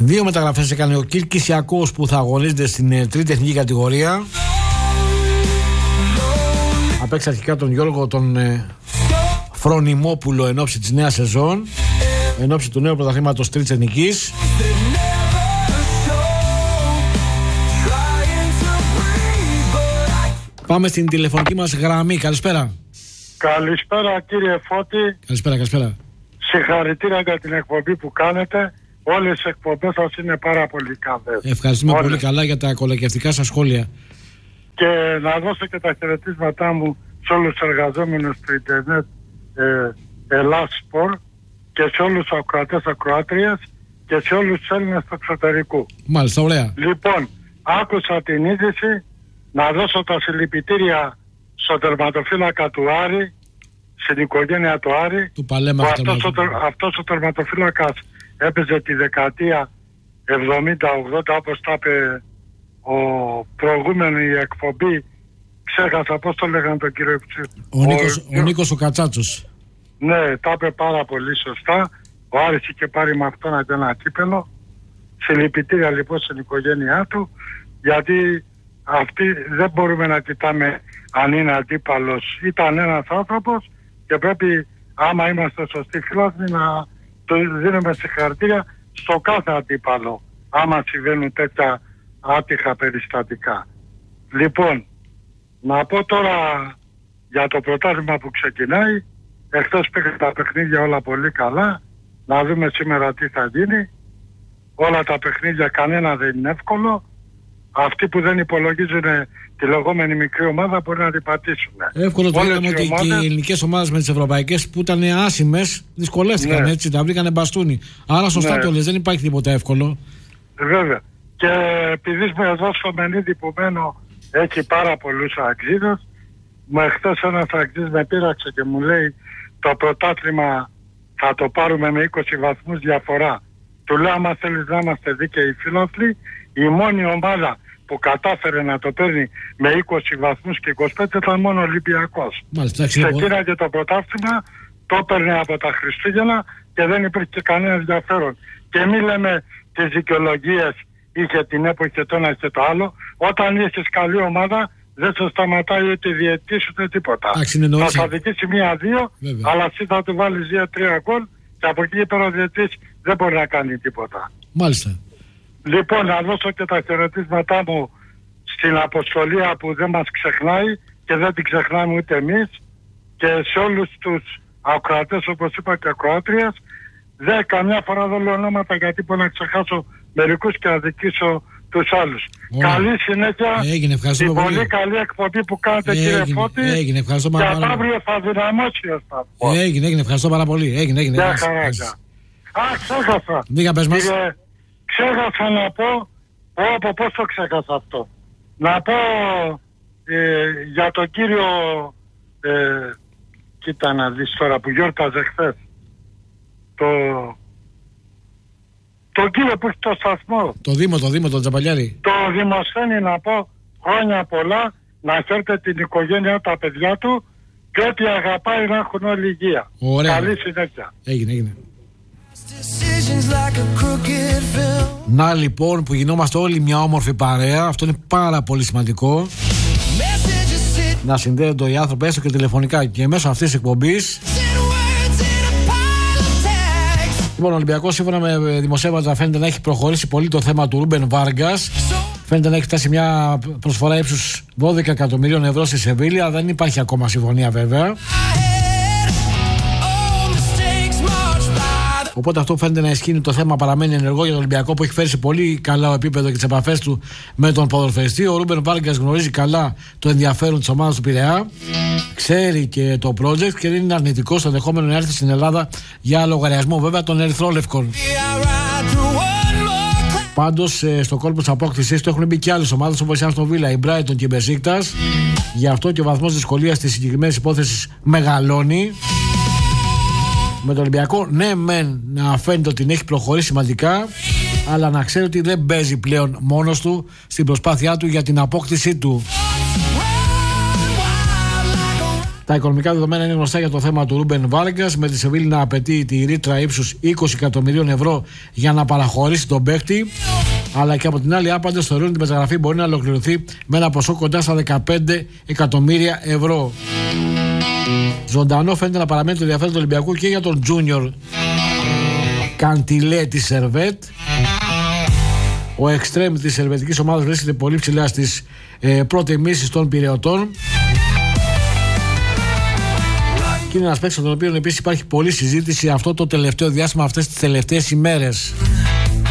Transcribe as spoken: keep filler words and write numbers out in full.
Δύο μεταγραφές έκανε ο Κίρκης Ιακώος που θα αγωνίζεται στην ε, τρίτη εθνική κατηγορία. Απέξε αρχικά τον Γιώργο τον ε, Φρονιμόπουλο εν ώψη της νέας σεζόν, εν ώψη του νέου πρωταθλήματος τρίτης εθνικής. Πάμε στην τηλεφωνική μας γραμμή. Καλησπέρα. Καλησπέρα κύριε Φώτη. Καλησπέρα, καλησπέρα. Συγχαρητήρια για την εκπομπή που κάνετε. Όλες οι εκπομπές σας είναι πάρα πολύ καλές. Ευχαριστούμε Όλες. πολύ καλά για τα κολακευτικά σας σχόλια. Και να δώσω και τα χαιρετίσματά μου σε όλους τους εργαζόμενους του Ιντερνετ ε, Ελλάς Σπορ και σε όλους τους ακροατές ακροάτριες και σε όλους τους Έλληνες του εξωτερικού. Μάλιστα, ωραία. Λοιπόν, άκουσα την είδηση να δώσω τα συλληπιτήρια στον τερματοφύλακα του Άρη, στην οικογένεια του Άρη, του Παλέμα, που αυτός, ο, αυτός ο τερματοφύλακας έπαιζε τη δεκαετία εβδομήντα ογδόντα, όπως τα είπε ο προηγούμενη εκπομπή, ξέχασα πώς το λέγανε τον κύριο Ψήφου. Ο, Νίκος, ο, ο Νίκος ο Κατσάτσος. Ναι, τα είπε πάρα πολύ σωστά. Ο Άρης είχε πάρει με αυτόν ένα κύπελο. Συλληπιτήρια λοιπόν στην οικογένειά του, γιατί αυτή δεν μπορούμε να κοιτάμε αν είναι αντίπαλος. Ήταν ένας άνθρωπος και πρέπει, άμα είμαστε σωστοί φιλάθλοι, να το δίνουμε συγχαρητήρια στο κάθε αντίπαλο, άμα συμβαίνουν τέτοια άτυχα περιστατικά. Λοιπόν, να πω τώρα για το πρωτάθλημα που ξεκινάει. Εχθές πήγαν τα παιχνίδια όλα πολύ καλά. Να δούμε σήμερα τι θα γίνει. Όλα τα παιχνίδια, κανένα δεν είναι εύκολο. Αυτοί που δεν υπολογίζουν τη λεγόμενη μικρή ομάδα μπορεί να την πατήσουν. Εύκολο το είδαμε ότι ομάδες... και οι ελληνικές ομάδες με τις ευρωπαϊκές που ήταν άσημες δυσκολεύτηκαν, ναι. Έτσι, τα βρήκανε μπαστούνι. Άρα σωστά, ναι. Το λες, δεν υπάρχει τίποτα εύκολο. Βέβαια. Και επειδή με εδώ στο Μενίδη που μένω έχει πάρα πολλούς αξίδες, με χθες ένας αξίδης με πείραξε και μου λέει το πρωτάθλημα θα το πάρουμε με είκοσι βαθμούς διαφορά. Του λέω, άμα θέλεις να είμαστε δίκαιοι φίλαθλοι, η μόνη ομάδα που κατάφερε να το παίρνει με είκοσι βαθμούς και είκοσι πέντε ήταν μόνο ο Ολυμπιακός. Ξεκίναγε το πρωτάθλημα, το έπαιρνε από τα Χριστούγεννα και δεν υπήρχε κανένα ενδιαφέρον. Και μη λέμε τις δικαιολογίες, είχε την ΕΠΟ και το ένα και το άλλο. Όταν έχεις καλή ομάδα δεν σε σταματάει ούτε διαιτής ούτε τίποτα. Άξι, θα σου αδικήσει μία-δύο, αλλά εσύ θα του βάλεις δύο-τρία γκολ και από εκεί πέρα ο διαιτής δεν μπορεί να κάνει τίποτα. Μάλιστα. Λοιπόν, να δώσω και τα χαιρετίσματά μου στην αποστολία που δεν μας ξεχνάει και δεν την ξεχνάμε ούτε εμείς, και σε όλους τους ακροατές, όπως είπα, και ακροάτριες. Δεν, καμιά φορά δεν λέω ονόματα γιατί μπορώ να ξεχάσω μερικούς και να αδικήσω τους άλλους. Oh. Καλή συνέχεια. Έγινε, ευχαριστώ την πολύ. Πολύ καλή εκπομπή που κάνετε, έγινε, κύριε Φώτη. Έγινε, ευχαριστώ πάρα πολύ. Και αύριο θα δυναμώσει ο σταθμός. Έγινε, έγινε, ευχαριστώ πάρα πολύ. Έγινε, έγινε. Για χαρά. Α, ξέχασα. Λίγα πες μας. Κύριε, ξέχασα να πω, πω πώς το ξέχασα αυτό. Να πω ε, για τον κύριο, ε, κοίτα να δεις τώρα που γιόρταζε χθες, το, το κύριο που έχει το σταθμό. Το Δήμο, το Δήμο, τον Τζαμπαλιάρη. Το Δημοσθένη, να πω χρόνια πολλά, να φέρτε την οικογένεια, τα παιδιά του και ό,τι αγαπάει να έχουν όλη υγεία. Ωραία. Καλή συνέχεια. Έγινε, έγινε. Να λοιπόν που γινόμαστε όλοι μια όμορφη παρέα. Αυτό είναι πάρα πολύ σημαντικό. Να συνδέονται οι άνθρωποι έστω και τηλεφωνικά και μέσω αυτής της εκπομπής. Λοιπόν, ο Ολυμπιακός σύμφωνα με δημοσίευματα φαίνεται να έχει προχωρήσει πολύ το θέμα του Ρούμπεν Βάργκας. Φαίνεται να έχει φτάσει μια προσφορά ύψους δώδεκα εκατομμυρίων ευρώ στη Σεβίλια. Δεν υπάρχει ακόμα συμφωνία βέβαια. Οπότε αυτό φαίνεται να ισχύει, το θέμα παραμένει ενεργό για τον Ολυμπιακό που έχει φέρει σε πολύ καλά επίπεδο και τις επαφές του με τον ποδοσφαιριστή. Ο Ρούμπεν Βάργκας γνωρίζει καλά το ενδιαφέρον της ομάδας του Πειραιά, ξέρει και το project και δεν είναι αρνητικό στο ενδεχόμενο να έρθει στην Ελλάδα για λογαριασμό βέβαια των Ερυθρόλευκων. Πάντως στο κόλπο της απόκτησης του έχουν μπει και άλλες ομάδες όπως η Άστον Βίλα, η Μπράιτον και η Μπεσίκτας. Γι' αυτό και ο βαθμός δυσκολίας της συγκεκριμένης υπόθεσης μεγαλώνει. Με τον Ολυμπιακό, ναι, μεν να φαίνεται ότι έχει προχωρήσει σημαντικά, αλλά να ξέρει ότι δεν παίζει πλέον μόνος του στην προσπάθειά του για την απόκτησή του. Τα οικονομικά δεδομένα είναι γνωστά για το θέμα του Ρούμπεν Βάργκας, με τη Σεβίλη να απαιτεί τη ρήτρα ύψους είκοσι εκατομμυρίων ευρώ για να παραχωρήσει τον παίκτη. Αλλά και από την άλλη, άπαντες θεωρούν ότι η μεταγραφή μπορεί να ολοκληρωθεί με ένα ποσό κοντά στα δεκαπέντε εκατομμύρια ευρώ. Ζωντανό φαίνεται να παραμένει το ενδιαφέρον του Ολυμπιακού και για τον Junior Καντιλέ της Σερβέτ. Ο εξτρέμ της σερβετικής ομάδας βρίσκεται πολύ ψηλά στις ε, προτιμήσεις των πειραιωτών. Και είναι ένας παίκτης από τον οποίο επίσης υπάρχει πολλή συζήτηση αυτό το τελευταίο διάστημα, αυτές τις τελευταίες ημέρες.